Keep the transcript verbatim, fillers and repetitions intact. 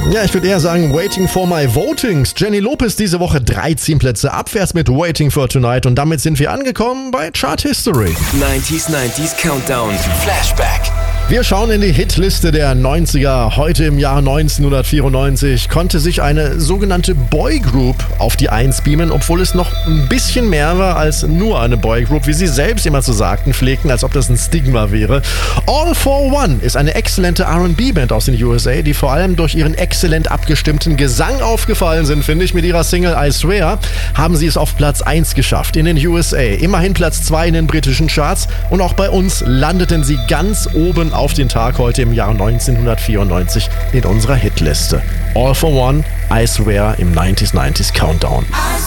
Ja, ich würde eher sagen, Waiting for my votings. Jenny Lopez diese Woche dreizehn Plätze abwärts mit Waiting for Tonight und damit sind wir angekommen bei Chart History. neunziger, neunziger Countdown. Flashback. Wir schauen in die Hitliste der neunziger. Heute im Jahr neunzehnhundertvierundneunzig konnte sich eine sogenannte Boygroup auf die Eins beamen, obwohl es noch ein bisschen mehr war als nur eine Boygroup, wie sie selbst immer zu sagen pflegten, als ob das ein Stigma wäre. All for One ist eine exzellente R and B-Band aus den U S A, die vor allem durch ihren exzellent abgestimmten Gesang aufgefallen sind, finde ich. Mit ihrer Single I Swear haben sie es auf Platz eins geschafft in den U S A. Immerhin Platz zwei in den britischen Charts und auch bei uns landeten sie ganz oben auf den Tag heute im Jahr neunzehnhundertvierundneunzig in unserer Hitliste. All for One, I Swear im neunziger, neunziger Countdown.